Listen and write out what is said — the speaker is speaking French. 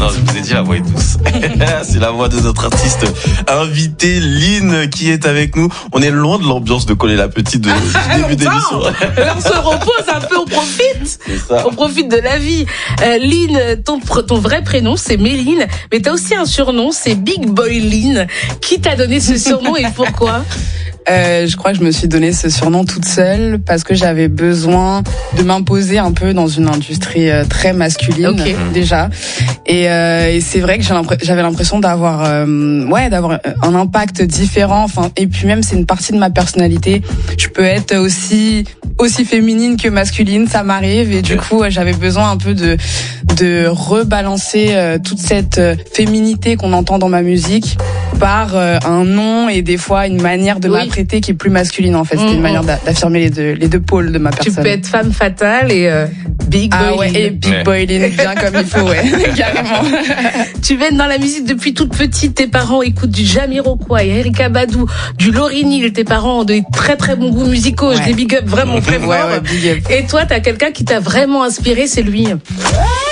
Non, je vous ai dit, la voix est douce. C'est la voix de notre artiste invitée, Lynn, qui est avec nous. On est loin de l'ambiance de Coller la Petite du début d'émission. On se repose un peu, on profite. On profite de la vie. Lynn, ton vrai prénom, c'est Méline, mais t'as aussi un surnom, c'est Big Boy Lynn. Qui t'a donné ce surnom et pourquoi? Je crois que je me suis donné ce surnom toute seule parce que j'avais besoin de m'imposer un peu dans une industrie très masculine déjà. Et c'est vrai que j'avais l'impression d'avoir un impact différent. Enfin, et puis même c'est une partie de ma personnalité. Je peux être aussi féminine que masculine, ça m'arrive. Et du coup, j'avais besoin un peu de rebalancer toute cette féminité qu'on entend dans ma musique par un nom et des fois une manière de m'apprêter qui est plus masculine en fait. C'était une manière d'affirmer les deux pôles de ma personne. Tu peux être femme fatale et Big Boy Lynn. Et Big Boy Lynn, bien comme il faut, carrément. Tu baignes dans la musique depuis toute petite. Tes parents écoutent du Jamiroquai, Erykah Badu, du Lauryn Hill. Tes parents ont de très très bons goûts musicaux. Je les big up vraiment très fort. Big up. Et toi, t'as quelqu'un qui t'a vraiment inspiré, c'est lui.